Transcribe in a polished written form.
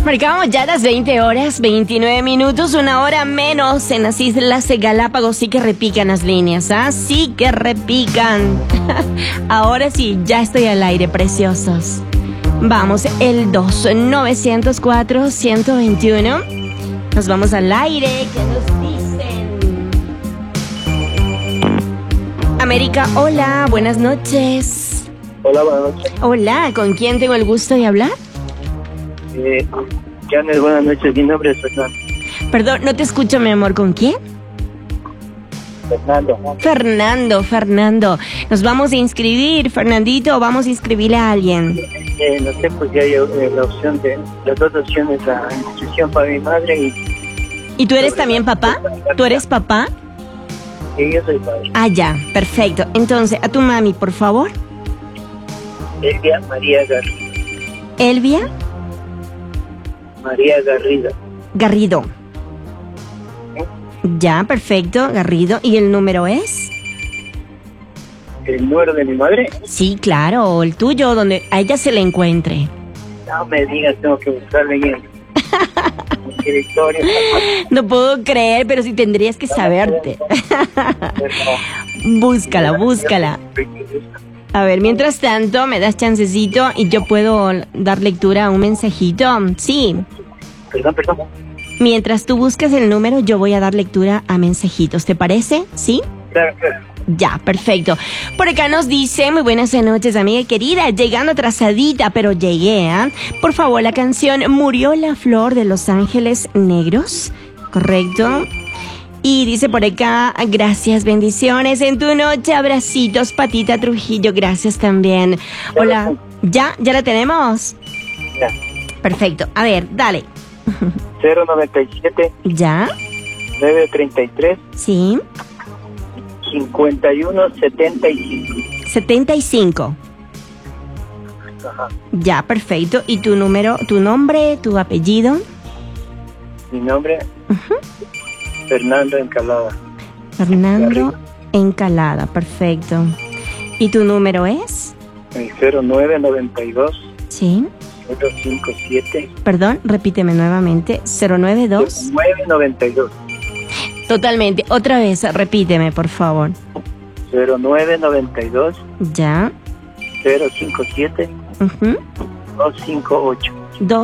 Marcamos ya las 20 horas, 29 minutos, una hora menos en las Islas Galápagos. Sí que repican las líneas, ¿ah? Sí que repican. Ahora sí, ya estoy al aire, preciosos. Vamos, el 2-904-121. Nos vamos al aire. ¿Qué nos dicen? América, hola, buenas noches. Hola, buenas noches. Hola, ¿con quién tengo el gusto de hablar? Janet, buenas noches. Mi nombre es Fernando. Perdón, no te escucho, mi amor. ¿Con quién? Fernando. Nos vamos a inscribir, Fernandito, o vamos a inscribirle a alguien. No sé, pues ya hay la opción de las dos opciones, la inscripción para mi madre ¿Y tú eres también papá? ¿Tú eres papá? y yo soy padre. Ah, ya, perfecto. Entonces, a tu mami, por favor. Elvia María Garrido. Elvia María Garrido. Ya, perfecto, Garrido. ¿Y el número es? ¿El número de mi madre? Sí, claro, el tuyo, donde a ella se le encuentre. No me digas, tengo que buscarle en el directorio. No puedo creer, pero sí tendrías que saberte. Búscala. A ver, mientras tanto, me das chancecito y yo puedo dar lectura a un mensajito. Sí. Perdón. Mientras tú buscas el número, yo voy a dar lectura a mensajitos. ¿Te parece? ¿Sí? Claro. Ya, perfecto. Por acá nos dice, muy buenas noches, amiga querida, llegando atrasadita, pero llegué, ¿ah? Por favor, la canción Murió la flor de Los Ángeles Negros, ¿correcto? Y dice por acá, gracias, bendiciones en tu noche, abracitos, Patita Trujillo, gracias también. Hola, ¿ya la tenemos? Ya. Perfecto, a ver, dale. 097 ¿Ya? 933 Sí. 5175. 75. Ajá. Ya, perfecto. ¿Y tu número, tu nombre, tu apellido? Mi nombre, Fernando Encalada. Fernando Garrido. Encalada, perfecto. ¿Y tu número es? El 0992 Sí. 057 Perdón, repíteme nuevamente. 092. 992 Totalmente. Otra vez, repíteme, por favor. 0992 Ya. 057 Ujú. 258.